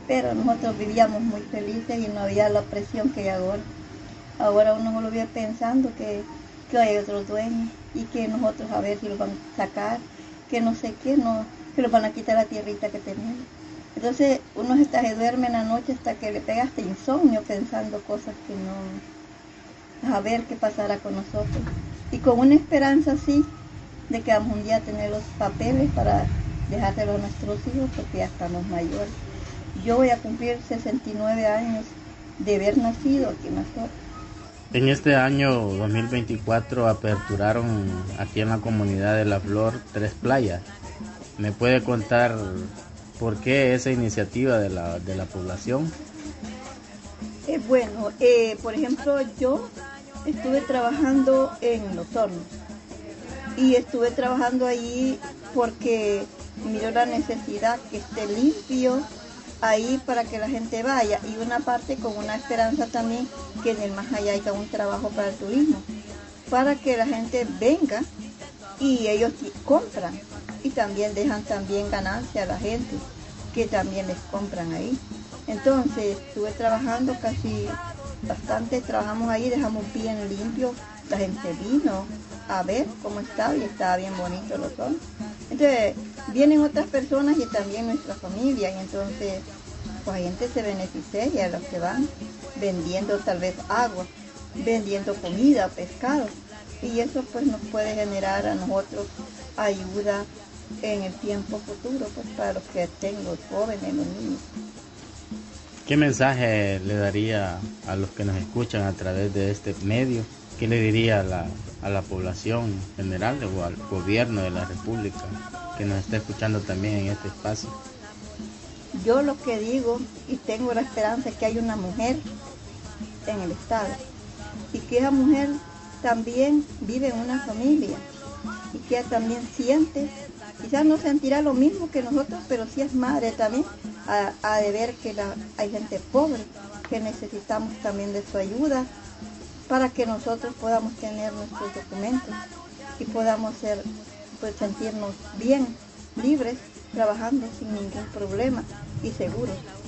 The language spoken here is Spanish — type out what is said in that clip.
pero nosotros vivíamos muy felices y no había la presión que hay ahora. Ahora uno lo ve pensando que hay otros dueños y que nosotros a ver si los van a sacar, que no sé qué, no, que los van a quitar la tierrita que tenemos. Entonces uno se duerme en la noche hasta que le pega hasta insomnio pensando cosas que no, a ver qué pasará con nosotros. Y con una esperanza así de que vamos un día a tener los papeles para dejárselos a nuestros hijos porque ya estamos mayores. Yo voy a cumplir 69 años de haber nacido aquí en Mazor. En este año 2024 aperturaron aquí en la comunidad de La Flor 3 playas. ¿Me puede contar por qué esa iniciativa de la población? Bueno, por ejemplo, yo estuve trabajando en Los Hornos y estuve trabajando allí porque miro la necesidad que esté limpio ahí para que la gente vaya, y una parte con una esperanza también que en el más allá haya un trabajo para el turismo, para que la gente venga y ellos compran y también dejan también ganancia a la gente que también les compran ahí. Entonces estuve trabajando casi bastante, trabajamos ahí, dejamos bien limpio, la gente vino a ver cómo estaba y estaba bien bonito los son. Entonces vienen otras personas y también nuestra familia, y entonces pues la gente se beneficia, los que van vendiendo tal vez agua, vendiendo comida, pescado, y eso pues nos puede generar a nosotros ayuda en el tiempo futuro, pues para los que estén, los jóvenes, los niños. ¿Qué mensaje le daría a los que nos escuchan a través de este medio? ¿Qué le diría a la población general o al gobierno de la República que nos está escuchando también en este espacio? Yo lo que digo y tengo la esperanza es que hay una mujer en el Estado y que esa mujer también vive en una familia y que ella también siente, quizás no sentirá lo mismo que nosotros, pero sí es madre también, a de ver que hay gente pobre, que necesitamos también de su ayuda para que nosotros podamos tener nuestros documentos y podamos pues, sentirnos bien, libres, trabajando sin ningún problema y seguros.